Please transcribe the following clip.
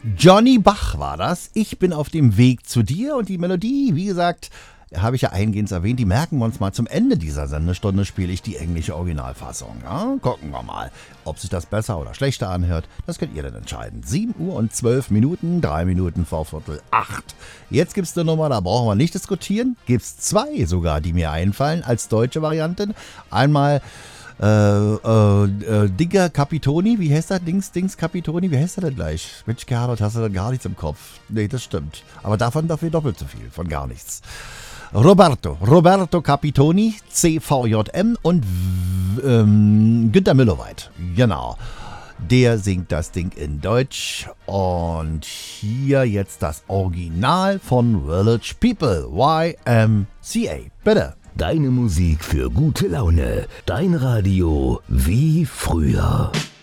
Johnny Bach war das. Ich bin auf dem Weg zu dir und die Melodie, wie gesagt, habe ich ja eingehend erwähnt, die merken wir uns mal. Zum Ende dieser Sendestunde spiele ich die englische Originalfassung. Ja? Gucken wir mal, ob sich das besser oder schlechter anhört. Das könnt ihr dann entscheiden. 7 Uhr und 12 Minuten, 3 Minuten vor Viertel 8. Jetzt gibt es eine Nummer, da brauchen wir nicht diskutieren. Gibt es zwei sogar, die mir einfallen als deutsche Varianten. Einmal Digger Capitoni, wie heißt das? Dings Capitoni, wie heißt das denn gleich? Mensch, Gerhard, hast du da gar nichts im Kopf? Nee, das stimmt. Aber davon dafür doppelt so viel, von gar nichts. Roberto Capitoni, CVJM und Günter Mülloweit. Genau. Der singt das Ding in Deutsch. Und hier jetzt das Original von Village People, YMCA. Bitte. Deine Musik für gute Laune. Dein Radio wie früher.